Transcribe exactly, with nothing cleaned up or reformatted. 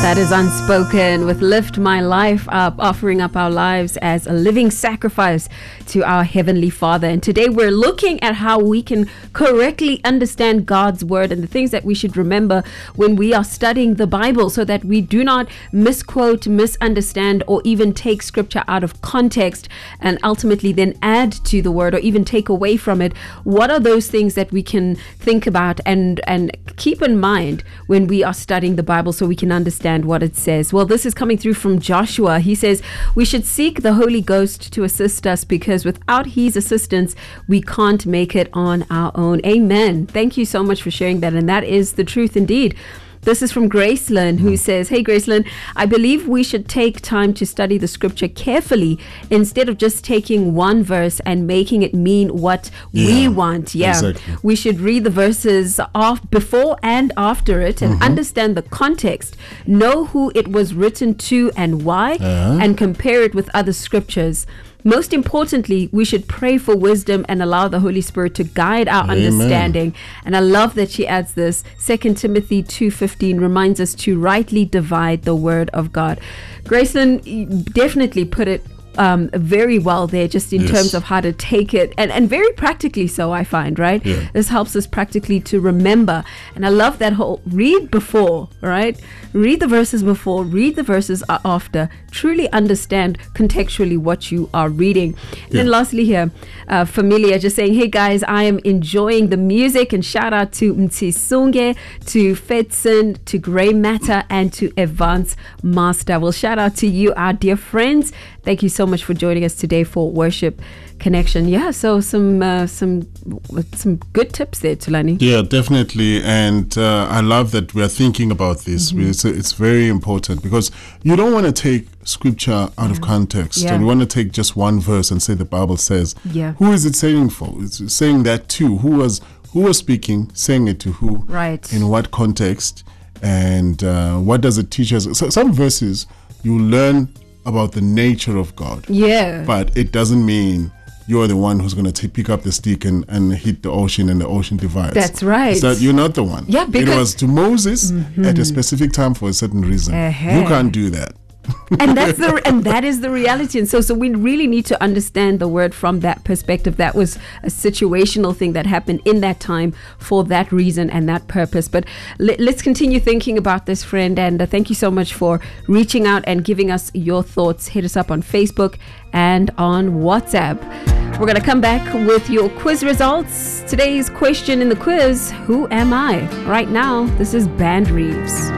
That is Unspoken with Lift My Life Up, offering up our lives as a living sacrifice to our Heavenly Father. And today we're looking at how we can correctly understand God's Word and the things that we should remember when we are studying the Bible, so that we do not misquote, misunderstand, or even take scripture out of context and ultimately then add to the Word or even take away from it. What are those things that we can think about and, and keep in mind when we are studying the Bible so we can understand what it says? Well, this is coming through from Joshua. He says we should seek the Holy Ghost to assist us, because without his assistance we can't make it on our own. Amen. Thank you so much for sharing that, and that is the truth indeed. This is from Gracelyn, who says, hey Gracelyn, I believe we should take time to study the scripture carefully instead of just taking one verse and making it mean what yeah, we want. Yeah, exactly. We should read the verses off before and after it and mm-hmm. understand the context, know who it was written to and why, uh-huh. and compare it with other scriptures. Most importantly, we should pray for wisdom and allow the Holy Spirit to guide our Amen. Understanding. And I love that she adds this. Second Timothy two fifteen reminds us to rightly divide the word of God. Gracelyn definitely put it Um, very well there, just in yes. terms of how to take it, and, and very practically so, I find, right? Yeah. This helps us practically to remember. And I love that whole read before, right? Read the verses before, read the verses after, truly understand contextually what you are reading. And yeah. then lastly here, uh, Familia just saying, hey guys, I am enjoying the music, and shout out to Mtsisunge, to Fedson, to Grey Matter, and to Advance Master. Well, shout out to you, our dear friends. Thank you so much for joining us today for Worship Connection. Yeah, so some uh, some some good tips there, Thulani. Yeah, definitely. And uh, I love that we're thinking about this. Mm-hmm. It's, it's very important, because you don't want to take scripture out yeah. of context. Yeah. And you want to take just one verse and say the Bible says. Yeah. Who is it saying for? It's saying that to. Who was who was speaking, saying it to who? Right. In what context? And uh, what does it teach us? So some verses you learn about the nature of God. Yeah. But it doesn't mean you're the one who's going to pick up the stick and, and hit the ocean and the ocean divides. That's right. So you're not the one. Yeah, because it was to Moses mm-hmm. at a specific time for a certain reason. Uh-huh. You can't do that. and that's the and that is the reality. And so so we really need to understand the word from that perspective. That was a situational thing that happened in that time for that reason and that purpose. But let, let's continue thinking about this, friend, and uh, thank you so much for reaching out and giving us your thoughts. Hit us up on Facebook and on WhatsApp. We're going to come back with your quiz results. Today's question in the quiz: who am I? Right now, this is Band Reeves.